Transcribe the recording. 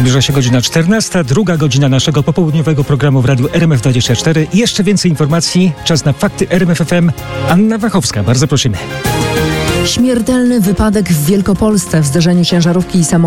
Zbliża się godzina 14, druga godzina naszego popołudniowego programu w Radiu RMF24. I jeszcze więcej informacji. Czas na fakty RMF FM. Anna Wachowska, bardzo prosimy. Śmiertelny wypadek w Wielkopolsce. W zderzeniu ciężarówki i samochodu